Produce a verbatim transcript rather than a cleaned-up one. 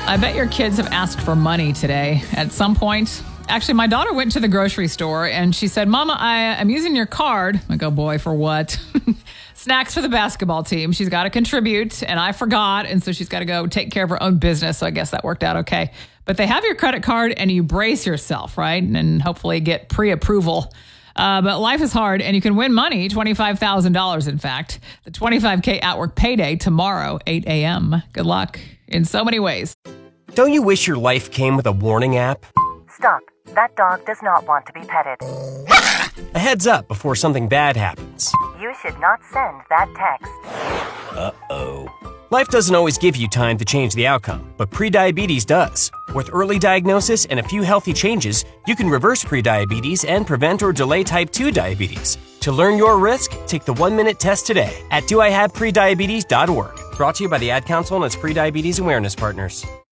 I bet your kids have asked for money today at some point. Actually, my daughter went to the grocery store and she said, Mama, I, I'm using your card. I go, boy, for what? Snacks for the basketball team. She's got to contribute, and I forgot, and so she's got to go take care of her own business, so I guess that worked out okay. But they have your credit card, and you brace yourself, right? And hopefully get pre-approval. Uh, but life is hard, and you can win money, twenty-five thousand dollars, in fact. The twenty-five K Outwork Payday tomorrow, eight a.m. Good luck in so many ways. Don't you wish your life came with a warning app? Stop. That dog does not want to be petted. A heads up before something bad happens. You should not send that text. Uh-oh. Life doesn't always give you time to change the outcome, but prediabetes does. With early diagnosis and a few healthy changes, you can reverse prediabetes and prevent or delay type two diabetes. To learn your risk, take the one-minute test today at do I have prediabetes dot org. Brought to you by the Ad Council and its prediabetes awareness partners.